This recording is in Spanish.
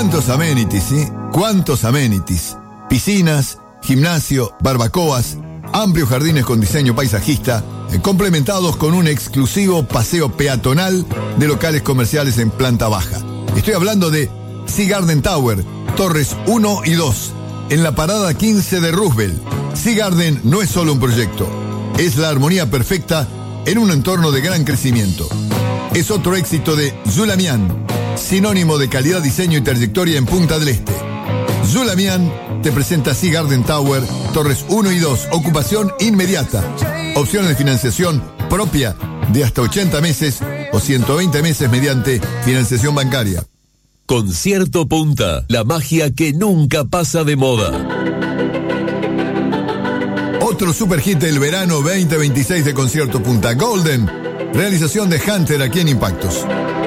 ¿Cuántos amenities, sí? ¿Cuántos amenities? Piscinas, gimnasio, barbacoas, amplios jardines con diseño paisajista, complementados con un exclusivo paseo peatonal de locales comerciales en planta baja. Estoy hablando de Sea Garden Tower, Torres 1 y 2, en la parada 15 de Roosevelt. Sea Garden no es solo un proyecto, es la armonía perfecta en un entorno de gran crecimiento. Es otro éxito de Zulamian, sinónimo de calidad, diseño y trayectoria en Punta del Este. Zulamian te presenta Sea Garden Tower, Torres 1 y 2, ocupación inmediata. Opciones de financiación propia de hasta 80 meses o 120 meses mediante financiación bancaria. Concierto Punta, la magia que nunca pasa de moda. Otro super hit del verano 2026 de Concierto Punta, Golden, realización de Hunter aquí en Impactos.